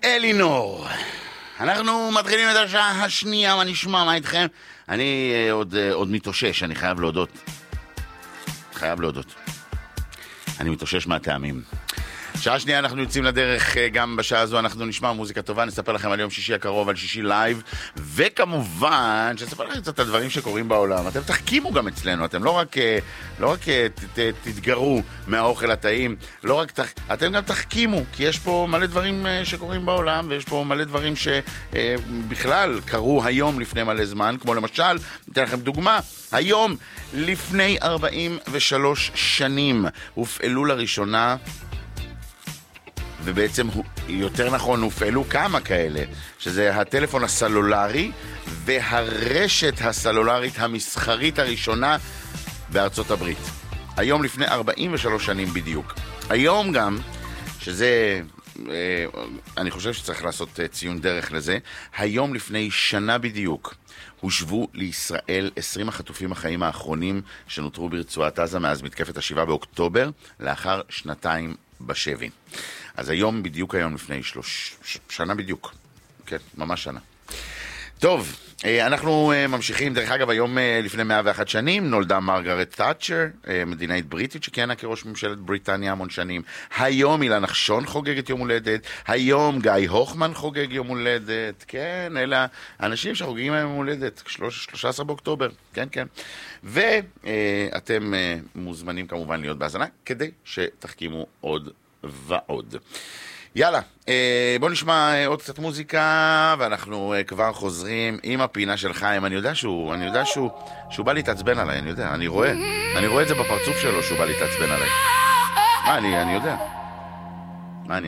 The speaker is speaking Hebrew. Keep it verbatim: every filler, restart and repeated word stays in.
אלינור. אנחנו מתחילים את השעה השנייה, מה נשמע, מה איתכם? אני אה, עוד, אה, עוד מתאושש, אני חייב להודות. חייב להודות. אני מתאושש מהטעמים. שעה שנייה אנחנו יוצאים לדרך, גם בשעה הזו אנחנו נשמע מוזיקה טובה, נספר לכם על יום שישי הקרוב, על שישי לייב, וכמובן שנספר לכם קצת הדברים שקורים בעולם. אתם תחכימו גם אצלנו, אתם לא רק, לא רק ת, ת, תתגרו מהאוכל הטעים, לא רק תח... אתם גם תחכימו, כי יש פה מלא דברים שקורים בעולם, ויש פה מלא דברים שבכלל קרו היום לפני מלא זמן, כמו למשל, אתן לכם דוגמה, היום לפני ארבעים ושלוש שנים הופעלו לראשונה, ובעצם יותר נכון הופעלו כמה כאלה, שזה הטלפון הסלולרי והרשת הסלולרית המסחרית הראשונה בארצות הברית. היום לפני ארבעים ושלוש שנים בדיוק. היום גם, שזה, אני חושב שצריך לעשות ציון דרך לזה, היום לפני שנה בדיוק הושבו לישראל עשרים החטופים החיים האחרונים שנותרו ברצועת עזה מאז מתקפת השבעה באוקטובר, לאחר שנתיים בשבי. אז היום, בדיוק היום לפני שלוש שנה בדיוק. כן, ממש שנה. טוב, אנחנו ממשיכים. דרך אגב, היום לפני מאה ואחת שנים נולדה מרגרט תאצ'ר, מדינאית בריטית שכיהנה כראש ממשלת בריטניה המון שנים. היום אילן נחשון חוגגת יום הולדת. היום גיא הוכמן חוגג יום הולדת. כן, אלה אנשים שחוגגים יום הולדת, שלושה עשר באוקטובר. כן, כן. ואתם מוזמנים כמובן להיות בהאזנה, כדי שתחכימו עוד ועוד. יאללה, בואו נשמע עוד קצת מוזיקה, ואנחנו כבר חוזרים עם הפינה של חיים. אני יודע שהוא, אני יודע שהוא, שהוא בא להתעצבן עליי, אני יודע, אני רואה, אני רואה את זה בפרצוף שלו שהוא בא להתעצבן עליי. מה, אני, אני יודע.